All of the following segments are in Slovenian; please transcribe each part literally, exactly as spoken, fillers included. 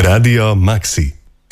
Radio Maxi.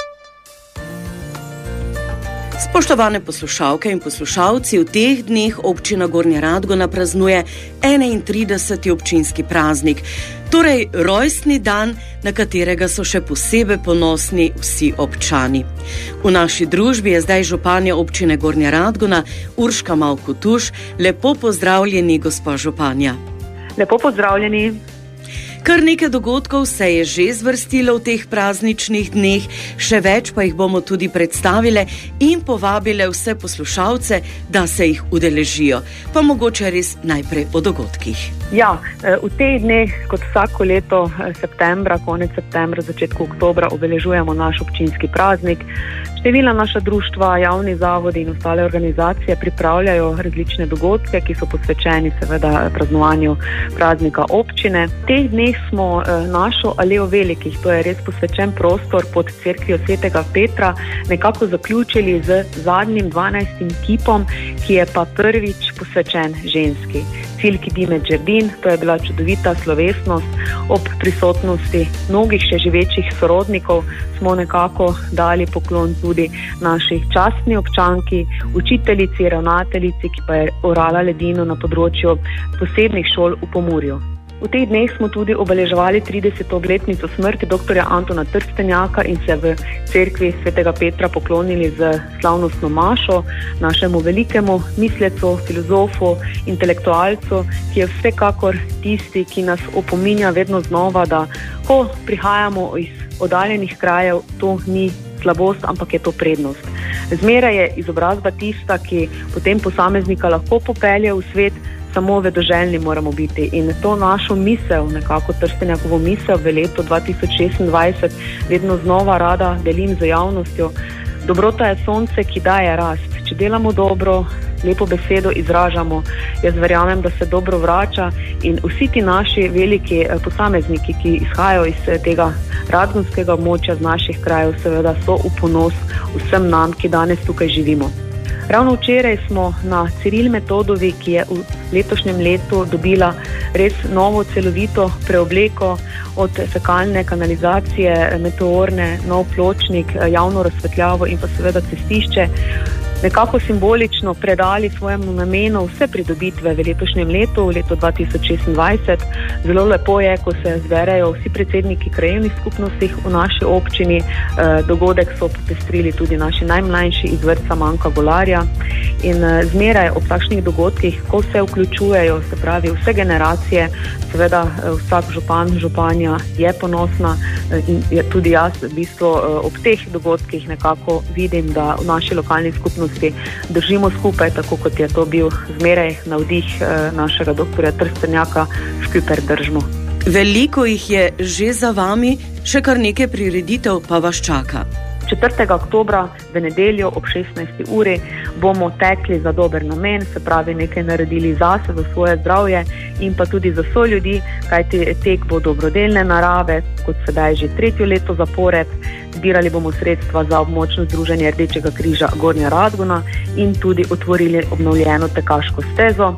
Spoštovane poslušalke in poslušalci, v teh dneh občina Gornja Radgona praznuje enaintrideseti občinski praznik, torej rojstni dan, na katerega so še posebej ponosni vsi občani. V naši družbi je zdaj županja občine Gornja Radgona, Urška Mavko-Tuš. Lepo pozdravljeni, gospa županja. Lepo pozdravljeni. Kar nekaj dogodkov se je že zvrstilo v teh prazničnih dneh, še več pa jih bomo tudi predstavile in povabile vse poslušalce, da se jih udeležijo. Pa mogoče res najprej o dogodkih. Ja, v teh dneh, kot vsako leto septembra, konec septembra, začetku oktobra, obeležujemo naš občinski praznik. Številna naša društva, javni zavodi in ostale organizacije pripravljajo različne dogodke, ki so posvečeni seveda praznovanju praznika občine. V teh dneh smo našo alejo velikih, to je res posvečen prostor pod cerkvijo svetega Petra, nekako zaključili z zadnjim dvanajstim kipom, ki je pa prvič posvečen ženski. Cilki Dime Džerdin, to je bila čudovita slovesnost. Ob prisotnosti mnogih še živečih sorodnikov smo nekako dali poklon tudi naši častni občanki, učiteljici, ravnateljici, ki pa je orala ledino na področju posebnih šol v Pomurju. V teh dneh smo tudi obeleževali trideseto obletnico smrti doktorja Antona Trstenjaka in se v cerkvi svetega Petra poklonili z slavnostno mašo našemu velikemu mislecu, filozofu, intelektualcu, ki je vsekakor tisti, ki nas opominja vedno znova, da ko prihajamo iz oddaljenih krajev, to ni slabost, ampak je to prednost. Zmeraj je izobrazba tista, ki potem posameznika lahko popelje v svet, samo vedoželjni moramo biti. In to našo misel, nekako Trstenjakovo misel v letu dva tisoč šestindvajset vedno znova rada delim z javnostjo. Dobrota je sonce, ki daje rast. Če delamo dobro, lepo besedo izražamo, jaz verjamem, da se dobro vrača in vsi ti naši veliki posamezniki, ki izhajajo iz tega radgonskega območja, z naših krajev, seveda so v ponos vsem nam, ki danes tukaj živimo. Ravno včeraj smo na Ciril Metodovi, ki je v letošnjem letu dobila res novo celovito preobleko od fekalne kanalizacije, meteorne, nov pločnik, javno razsvetljavo in pa seveda cestišče, nekako simbolično predali svojemu namenu vse pridobitve v letošnjem letu, v letu dva tisoč šestindvajset. Zelo lepo je, ko se zberejo vsi predsedniki krajevnih skupnosti v naši občini. Dogodek so popestrili tudi naši najmlajši iz vrtca Manka Golarja. In zmeraj ob takšnih dogodkih, ko se vključujejo, se pravi vse generacije, seveda vsak župan, županja je ponosna in tudi jaz v bistvu ob teh dogodkih nekako vidim, da v naši lokalni skupnosti držimo skupaj, tako kot je to bil zmeraj navdih našega doktorja Trstenjaka, skupaj držimo. Veliko jih je že za vami, še kar nekaj prireditev pa vas čaka. četrtega oktobra v nedeljo ob šestnajsti uri bomo tekli za dober namen, se pravi nekaj naredili zase, za svoje zdravje in pa tudi za soljudi, kajti tek bo dobrodelne narave, kot sedaj že tretje leto zapored. Zbirali bomo sredstva za območno združenje Rdečega križa Gornja Radgona in tudi otvorili obnovljeno tekaško stezo.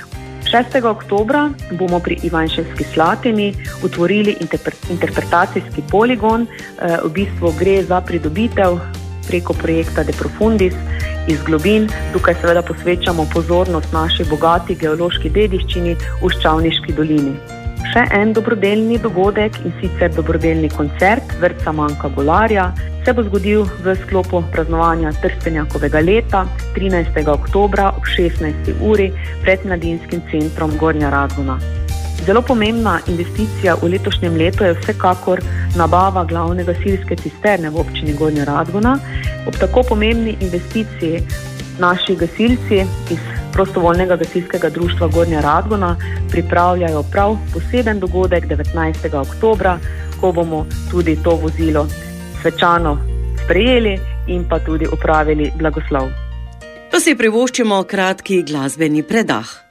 šestega oktobra bomo pri Ivanševski Slatini otvorili interpretacijski poligon. V bistvu gre za pridobitev preko projekta De Profundis iz globin. Tukaj seveda posvečamo pozornost naši bogati geološki dediščini v Ščavniški dolini. Še en dobrodelni dogodek in sicer dobrodelni koncert vrtca Manka Golarja se bo zgodil v sklopu praznovanja Trstenjakovega leta trinajstega oktobra ob šestnajsti uri pred Mladinskim centrom Gornja Radgona. Zelo pomembna investicija v letošnjem letu je vsekakor nabava glavne gasilske cisterne v občini Gornja Radgona. Ob tako pomembni investiciji naši gasilci iz prostovoljnega gasilskega društva Gornja Radgona pripravljajo prav poseben dogodek devetnajstega oktobra, ko bomo tudi to vozilo svečano sprejeli in pa tudi opravili blagoslov. To si privoščimo kratki glasbeni predah.